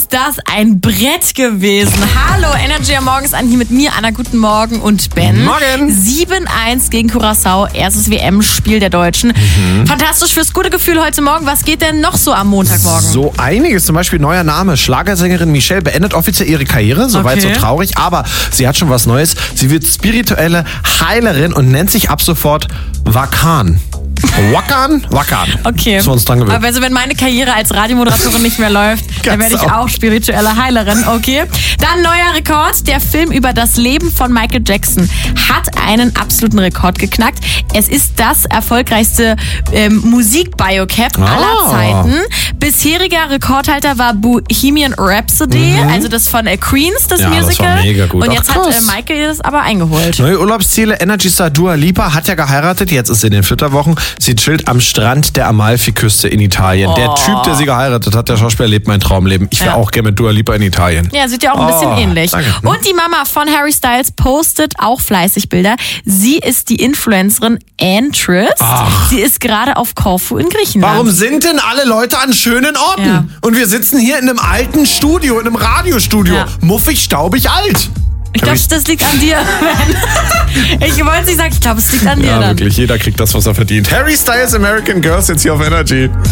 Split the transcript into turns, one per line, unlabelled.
ist das ein Brett gewesen. Hallo, Energy am Morgen ist an hier mit mir, Anna, guten Morgen und Ben.
Morgen.
7-1 gegen Curaçao, erstes WM-Spiel der Deutschen. Fantastisch fürs gute Gefühl heute Morgen. Was geht denn noch so am Montagmorgen?
So einiges, zum Beispiel neuer Name. Schlagersängerin Michelle beendet offiziell ihre Karriere, soweit so traurig, aber sie hat schon was Neues. Sie wird spirituelle Heilerin und nennt sich ab sofort Wakan. Wakan?
Okay.
Das wir uns dran gewöhnen.
Aber also wenn meine Karriere als Radiomoderatorin nicht mehr läuft, dann werde ich auch spirituelle Heilerin, okay? Dann neuer Rekord. Der Film über das Leben von Michael Jackson hat einen absoluten Rekord geknackt. Es ist das erfolgreichste Musik-Biocap aller Zeiten. Bisheriger Rekordhalter war Bohemian Rhapsody, also das von Queens, das Musical.
Das war mega gut.
Und jetzt hat Michael das aber eingeholt.
Neue Urlaubsziele. Energy Star Dua Lipa hat ja geheiratet. Jetzt ist sie in den Flitterwochen. Sie chillt am Strand der Amalfiküste in Italien. Der Typ, der sie geheiratet hat, der Schauspieler, lebt mein Traumleben. Ich wäre auch gerne mit Dua Lipa in Italien.
Ja, sieht ja auch ein bisschen ähnlich.
Danke.
Und die Mama von Harry Styles postet auch fleißig Bilder. Sie ist die Influencerin Antrist. Sie ist gerade auf Korfu in Griechenland.
Warum sind denn alle Leute an schönen Orten?
Ja.
Und wir sitzen hier in einem alten Studio, in einem Radiostudio.
Ja.
Muffig, staubig, alt.
Ich glaube, das liegt an dir, Ben. Ich wollte nicht sagen, ich glaube, es liegt an dir
Ja,
dann.
wirklich. Jeder kriegt das, was er verdient. Harry Styles, American Girls, jetzt hier auf Energy.